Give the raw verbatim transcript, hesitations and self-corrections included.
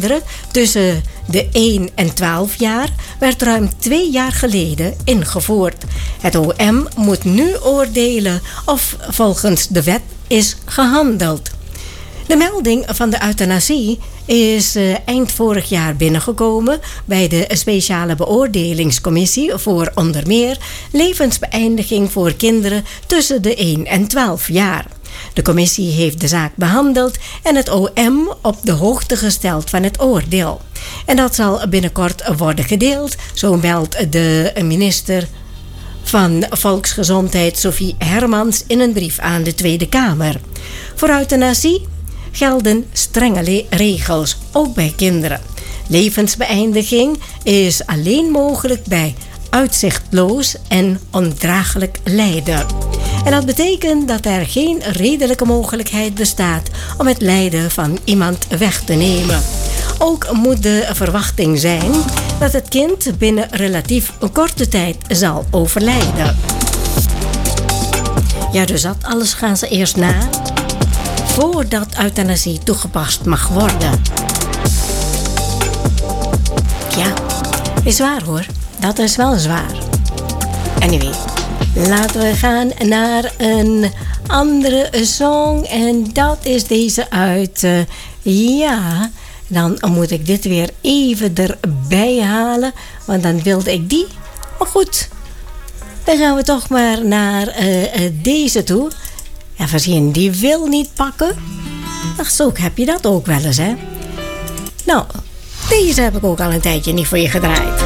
kinderen tussen de één en twaalf jaar werd ruim twee jaar geleden ingevoerd. Het O M moet nu oordelen of volgens de wet is gehandeld. De melding van de euthanasie is uh, eind vorig jaar binnengekomen bij de speciale beoordelingscommissie voor onder meer levensbeëindiging voor kinderen tussen de één en twaalf jaar. De commissie heeft de zaak behandeld en het O M op de hoogte gesteld van het oordeel. En dat zal binnenkort worden gedeeld, zo meldt de minister van Volksgezondheid Sophie Hermans in een brief aan de Tweede Kamer. Voor euthanasie gelden strenge le- regels, ook bij kinderen. Levensbeëindiging is alleen mogelijk bij uitzichtloos en ondraaglijk lijden. En dat betekent dat er geen redelijke mogelijkheid bestaat om het lijden van iemand weg te nemen. Ook moet de verwachting zijn dat het kind binnen relatief korte tijd zal overlijden. Ja, dus dat alles gaan ze eerst na voordat euthanasie toegepast mag worden. Ja, is zwaar hoor. Dat is wel zwaar. Anyway, laten we gaan naar een andere song. En dat is deze uit... Uh, ja, dan moet ik dit weer even erbij halen. Want dan wilde ik die. Maar goed, dan gaan we toch maar naar uh, uh, deze toe. Ja, verzin, die wil niet pakken. Ach, zo heb je dat ook wel eens, hè? Nou, deze heb ik ook al een tijdje niet voor je gedraaid.